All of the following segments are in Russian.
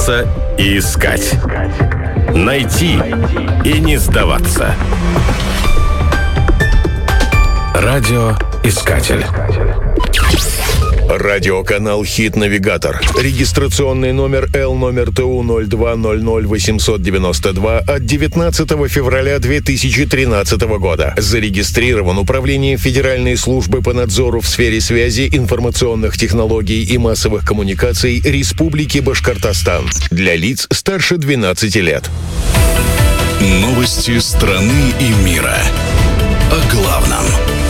бояться и искать. Найти и не сдаваться. Радиоискатель. Радиоканал «Хит-навигатор». Регистрационный номер ЛТУ 02000892 от 19 февраля 2013 года. Зарегистрирован Управлением Федеральной службы по надзору в сфере связи, информационных технологий и массовых коммуникаций Республики Башкортостан. Для лиц старше 12 лет. Новости страны и мира. О главном.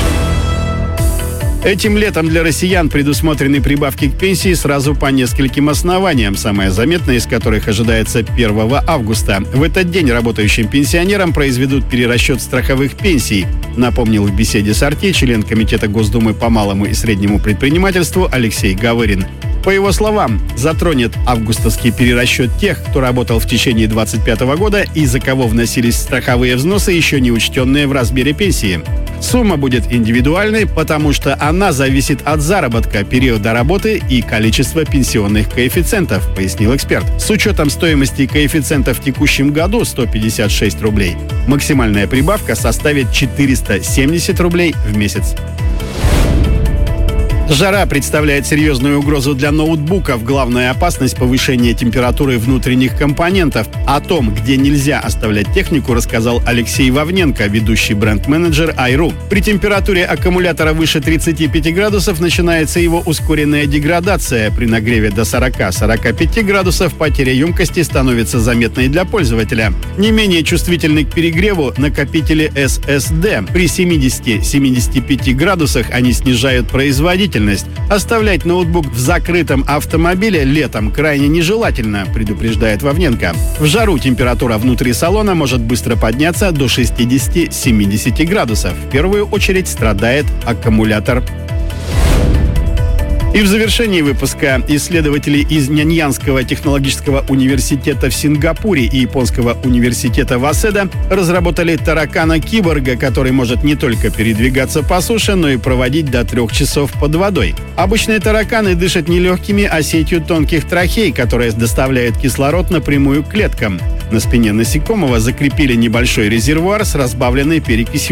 Этим летом для россиян предусмотрены прибавки к пенсии сразу по нескольким основаниям, самое заметное из которых ожидается 1 августа. В этот день работающим пенсионерам произведут перерасчет страховых пенсий, напомнил в беседе с RT член Комитета Госдумы по малому и среднему предпринимательству Алексей Гавырин. По его словам, затронет августовский перерасчет тех, кто работал в течение 2025 года и за кого вносились страховые взносы, еще не учтенные в размере пенсии. Сумма будет индивидуальной, потому что она зависит от заработка, периода работы и количества пенсионных коэффициентов, пояснил эксперт. С учетом стоимости коэффициента в текущем году 156 рублей, максимальная прибавка составит 470 рублей в месяц. Жара представляет серьезную угрозу для ноутбуков. Главная опасность – повышение температуры внутренних компонентов. О том, где нельзя оставлять технику, рассказал Алексей Вовненко, ведущий бренд-менеджер iRu. При температуре аккумулятора выше 35 градусов начинается его ускоренная деградация. При нагреве до 40-45 градусов потеря емкости становится заметной для пользователя. Не менее чувствительны к перегреву накопители SSD. При 70-75 градусах они снижают производительность. Оставлять ноутбук в закрытом автомобиле летом крайне нежелательно, предупреждает Вовненко. В жару температура внутри салона может быстро подняться до 60-70 градусов. В первую очередь страдает аккумулятор. И в завершении выпуска исследователи из Наньянского технологического университета в Сингапуре и Японского университета Васеда разработали таракана-киборга, который может не только передвигаться по суше, но и проводить до 3 часов под водой. Обычные тараканы дышат не легкими, а сетью тонких трахей, которая доставляет кислород напрямую к клеткам. На спине насекомого закрепили небольшой резервуар с разбавленной перекисью